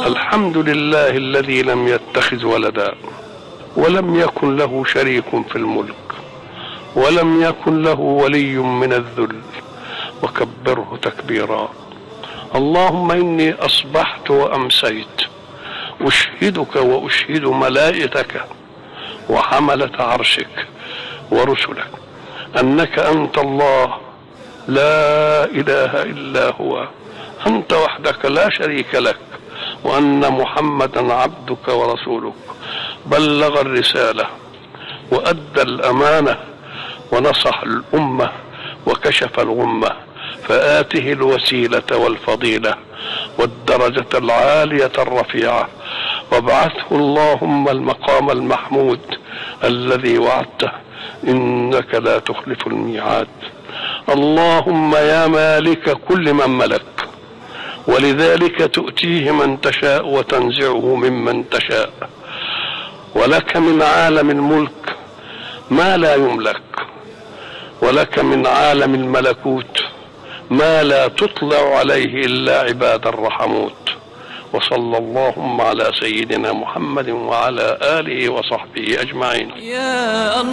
الحمد لله الذي لم يتخذ ولدا ولم يكن له شريك في الملك ولم يكن له ولي من الذل وكبره تكبيرا. اللهم إني أصبحت وأمسيت أشهدك وأشهد ملائكتك وحملة عرشك ورسلك أنك أنت الله لا إله إلا هو، أنت وحدك لا شريك لك، وأن محمدا عبدك ورسولك، بلغ الرسالة وأدى الأمانة ونصح الأمة وكشف الغمة، فآته الوسيلة والفضيلة والدرجة العالية الرفيعة، وابعثه اللهم المقام المحمود الذي وعدته إنك لا تخلف الميعاد. اللهم يا مالك كل من ملك، ولذلك تؤتيه من تشاء وتنزعه ممن تشاء، ولك من عالم الملك ما لا يملك، ولك من عالم الملكوت ما لا تطلع عليه إلا عباد الرحموت. وصلى اللهم على سيدنا محمد وعلى آله وصحبه أجمعين.